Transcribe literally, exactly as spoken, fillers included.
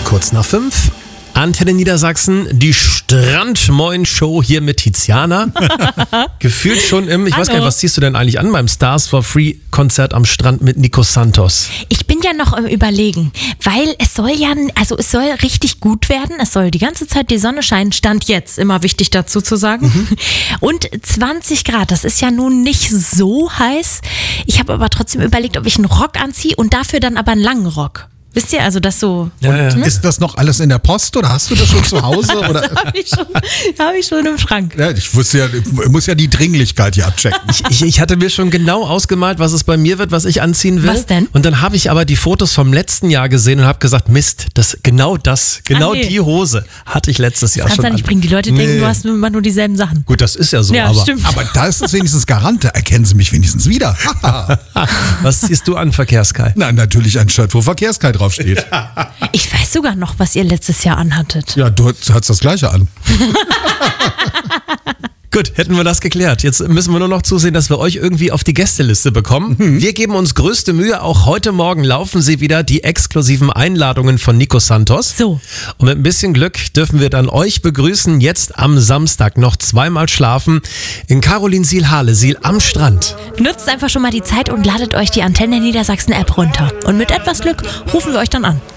Kurz nach fünf. Antenne Niedersachsen, die Strandmoin-Show hier mit Tiziana. Gefühlt schon im, ich Hallo. weiß gar nicht, was ziehst du denn eigentlich an beim Stars for Free Konzert am Strand mit Nico Santos? Ich bin ja noch im Überlegen, weil es soll ja, also es soll richtig gut werden. Es soll die ganze Zeit die Sonne scheinen, Stand jetzt, immer wichtig dazu zu sagen. Mhm. Und zwanzig Grad, das ist ja nun nicht so heiß. Ich habe aber trotzdem überlegt, ob ich einen Rock anziehe und dafür dann aber einen langen Rock. Wisst ihr, also das so. Ja, ja. Ne? Ist das noch alles in der Post oder hast du das schon zu Hause? Oder? Das habe ich, hab ich schon im Schrank. Ja, ich wusste ja, ich muss ja die Dringlichkeit hier abchecken. Ich, ich, ich hatte mir schon genau ausgemalt, was es bei mir wird, was ich anziehen will. Was denn? Und dann habe ich aber die Fotos vom letzten Jahr gesehen und habe gesagt, Mist, das, genau das, genau Ah, nee. die Hose hatte ich letztes Jahr Kannst schon du nicht an. bringen. Die Leute Nee. denken, du hast immer nur dieselben Sachen. Gut, das ist ja so, Ja, aber stimmt. Aber da ist es wenigstens Garante. Erkennen Sie mich wenigstens wieder. was ziehst du an, Verkehrskai? Na, natürlich ein Shirt, wo Verkehrskai draufsteht. Ich weiß sogar noch, was ihr letztes Jahr anhattet. Ja, du hast das Gleiche an. Gut, hätten wir das geklärt. Jetzt müssen wir nur noch zusehen, dass wir euch irgendwie auf die Gästeliste bekommen. Mhm. Wir geben uns größte Mühe. Auch heute Morgen laufen sie wieder, die exklusiven Einladungen von Nico Santos. So. Und mit ein bisschen Glück dürfen wir dann euch begrüßen. Jetzt am Samstag noch zweimal schlafen in Carolinsiel-Harlesiel am Strand. Nutzt einfach schon mal die Zeit und ladet euch die Antenne Niedersachsen App runter. Und mit etwas Glück rufen wir euch dann an.